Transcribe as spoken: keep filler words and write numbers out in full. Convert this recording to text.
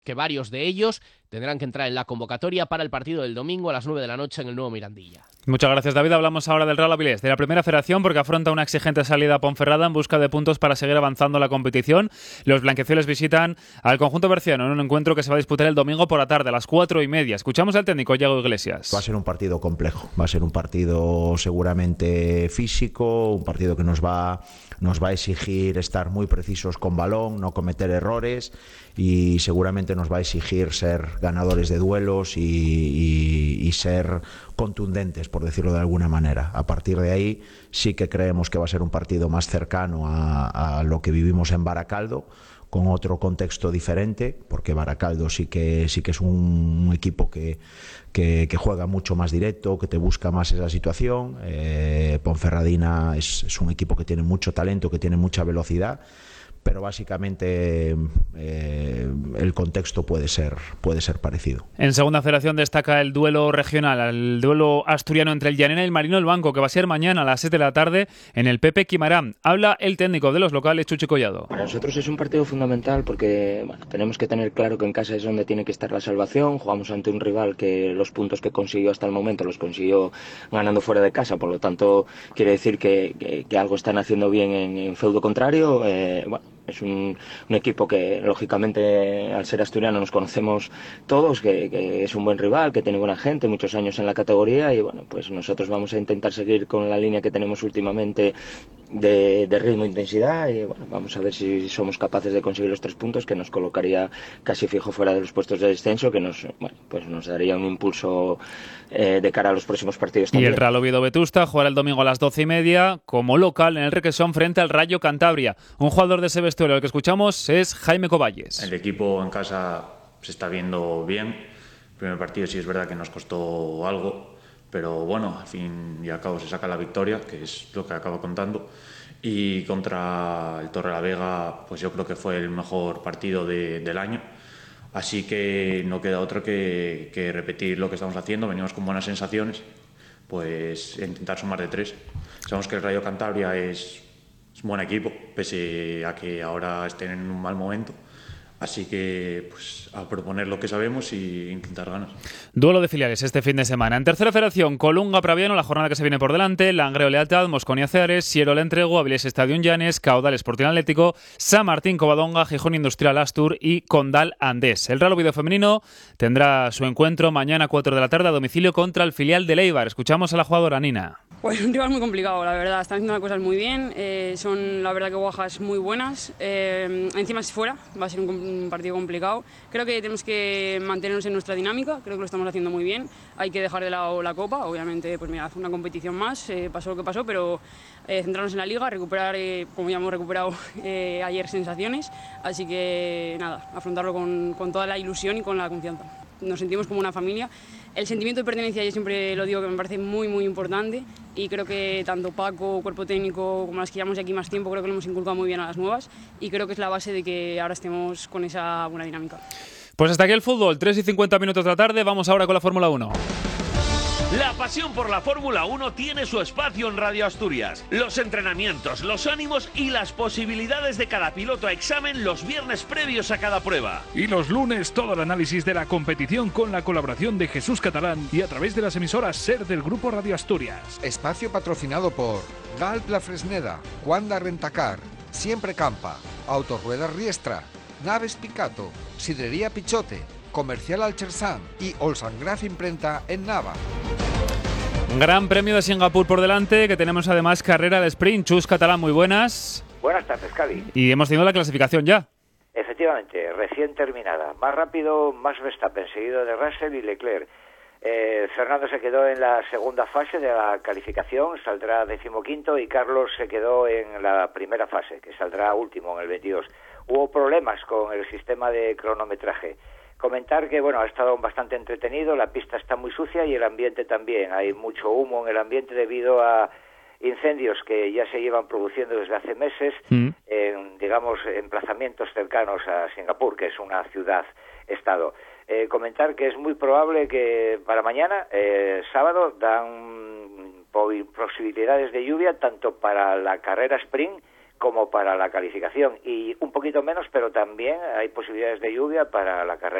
que varios de ellos tendrán que entrar en la convocatoria para el partido del domingo a las nueve de la noche en el nuevo Mirandilla. Muchas gracias, David. Hablamos ahora del Real Avilés, de la primera federación, porque afronta una exigente salida a Ponferrada en busca de puntos para seguir avanzando en la competición. Los blanquiazules visitan al conjunto berciano en un encuentro que se va a disputar el domingo por la tarde a las cuatro y media. Escuchamos al técnico Yago Iglesias. Va a ser un partido complejo, va a ser un partido seguramente físico, un partido que nos va, nos va a exigir estar muy precisos con balón, no cometer errores, y seguramente nos va a exigir ser ganadores de duelos y, y, y ser contundentes, por decirlo de alguna manera. A partir de ahí sí que creemos que va a ser un partido más cercano a, a lo que vivimos en Baracaldo, con otro contexto diferente, porque Baracaldo sí que sí que es un, un equipo que, que, que juega mucho más directo, que te busca más esa situación. Eh, Ponferradina es, es un equipo que tiene mucho talento, que tiene mucha velocidad, pero básicamente eh, el contexto puede ser, puede ser parecido. En segunda federación destaca el duelo regional, el duelo asturiano entre el Llanera y el Marino del Banco, que va a ser mañana a las siete de la tarde en el Pepe Quimarán. Habla el técnico de los locales, Chuchi Collado. Para nosotros es un partido fundamental porque bueno, tenemos que tener claro que en casa es donde tiene que estar la salvación. Jugamos ante un rival que los puntos que consiguió hasta el momento los consiguió ganando fuera de casa, por lo tanto quiere decir que, que, que algo están haciendo bien en, en feudo contrario. Eh, bueno, es un, un equipo que lógicamente al ser asturiano nos conocemos todos, que, que es un buen rival, que tiene buena gente, muchos años en la categoría, y bueno, pues nosotros vamos a intentar seguir con la línea que tenemos últimamente de, de ritmo e intensidad, y bueno, vamos a ver si somos capaces de conseguir los tres puntos, que nos colocaría casi fijo fuera de los puestos de descenso, que nos, bueno, pues nos daría un impulso eh, de cara a los próximos partidos también. Y el Real Oviedo Vetusta jugará el domingo a las doce y media como local en el Requesón frente al Rayo Cantabria. Un jugador de ese vestuario, el que escuchamos, es Jaime Coballes. El equipo en casa se está viendo bien. El primer partido sí es verdad que nos costó algo, pero bueno, al fin y al cabo se saca la victoria, que es lo que acabo contando. Y contra el Torrelavega, pues yo creo que fue el mejor partido de, del año. Así que no queda otro que, que repetir lo que estamos haciendo. Venimos con buenas sensaciones, pues intentar sumar de tres. Sabemos que el Rayo Cantabria es Es un buen equipo, pese a que ahora estén en un mal momento. Así que pues a proponer lo que sabemos y intentar ganar. Duelo de filiales este fin de semana. En tercera federación, Colunga Praviano, la jornada que se viene por delante, Langreo Lealtad, Mosconia Ceares, Siero La Entrego, Avilés Estadio Llanes, Caudal Sporting Atlético, San Martín Covadonga, Gijón Industrial Astur y Condal Andés. El Real Oviedo femenino tendrá su encuentro mañana a cuatro de la tarde a domicilio contra el filial de Eibar. Escuchamos a la jugadora Nina. Pues un rival muy complicado, la verdad. Están haciendo las cosas muy bien. Eh, son, la verdad, que guajas muy buenas. Eh, encima es fuera, va a ser un, un partido complicado. Creo que tenemos que mantenernos en nuestra dinámica. Creo que lo estamos haciendo muy bien. Hay que dejar de lado la Copa. Obviamente, pues mira, hace una competición más. Eh, pasó lo que pasó, pero eh, centrarnos en la Liga, recuperar, eh, como ya hemos recuperado eh, ayer, sensaciones. Así que nada, afrontarlo con, con toda la ilusión y con la confianza. Nos sentimos como una familia. El sentimiento de pertenencia, yo siempre lo digo, que me parece muy muy importante, y creo que tanto Paco, cuerpo técnico, como las que llevamos aquí más tiempo, creo que lo hemos inculcado muy bien a las nuevas, y creo que es la base de que ahora estemos con esa buena dinámica. Pues hasta aquí el fútbol, tres y cincuenta minutos de la tarde, vamos ahora con la Fórmula uno. La pasión por la Fórmula uno tiene su espacio en Radio Asturias. Los entrenamientos, los ánimos y las posibilidades de cada piloto a examen los viernes previos a cada prueba. Y los lunes todo el análisis de la competición con la colaboración de Jesús Catalán y a través de las emisoras SER del Grupo Radio Asturias. Espacio patrocinado por Galp La Fresneda, Wanda Rentacar, Siempre Campa, Autorruedas Riestra, Naves Picato, Sidrería Pichote, Comercial Alchersan y Olsangraf Imprenta en Nava. Gran Premio de Singapur por delante, que tenemos además carrera de sprint. Chus Catalán, muy buenas. Buenas tardes, Cavi. Y hemos tenido la clasificación ya. Efectivamente, recién terminada. Más rápido, Max Verstappen, seguido de Russell y Leclerc. Eh, Fernando se quedó en la segunda fase de la calificación, saldrá decimoquinto, y Carlos se quedó en la primera fase, que saldrá último en el veintidós. Hubo problemas con el sistema de cronometraje. Comentar que, bueno, ha estado bastante entretenido, la pista está muy sucia y el ambiente también. Hay mucho humo en el ambiente debido a incendios que ya se llevan produciendo desde hace meses mm. en, digamos, emplazamientos cercanos a Singapur, que es una ciudad-estado. Eh, comentar que es muy probable que para mañana, eh, sábado, dan posibilidades de lluvia tanto para la carrera sprint como para la calificación, y un poquito menos, pero también hay posibilidades de lluvia para la carrera